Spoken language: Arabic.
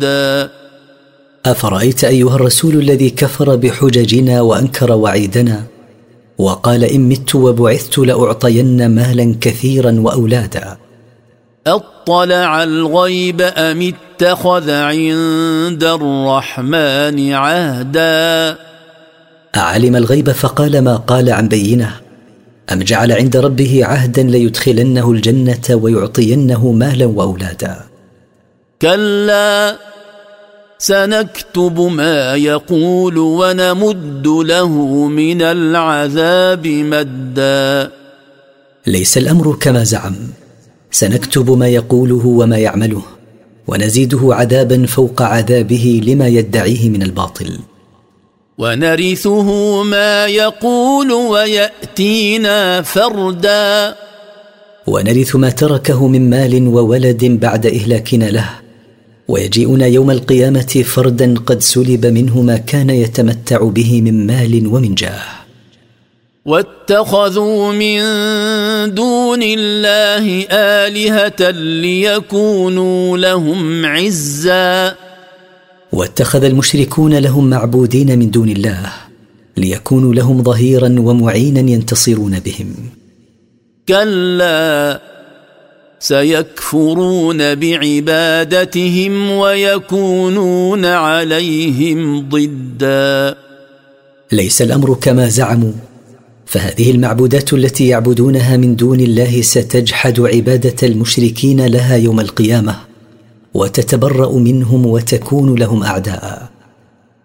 أفرأيت أيها الرسول الذي كفر بحججنا وأنكر وعيدنا وقال إن مت وبعثت لأعطين مالا كثيرا وأولادا؟ أطلع الغيب أم اتخذ عند الرحمن عهدا؟ أعلم الغيب فقال ما قال عن بينه، أم جعل عند ربه عهدا ليدخلنه الجنة ويعطينه مالا وأولادا؟ كلا سنكتب ما يقول ونمد له من العذاب مدا. ليس الأمر كما زعم، سنكتب ما يقوله وما يعمله ونزيده عذابا فوق عذابه لما يدعيه من الباطل. ونرثه ما يقول ويأتينا فردا. ونرث ما تركه من مال وولد بعد إهلاكنا له، ويجيئنا يوم القيامة فردا قد سلب منه ما كان يتمتع به من مال ومن جاه. واتخذوا من دون الله آلهة ليكونوا لهم عزا. واتخذ المشركون لهم معبودين من دون الله ليكونوا لهم ظهيرا ومعينا ينتصرون بهم. كلا سيكفرون بعبادتهم ويكونون عليهم ضدا. ليس الأمر كما زعموا، فهذه المعبودات التي يعبدونها من دون الله ستجحد عبادة المشركين لها يوم القيامة وتتبرأ منهم وتكون لهم أعداء.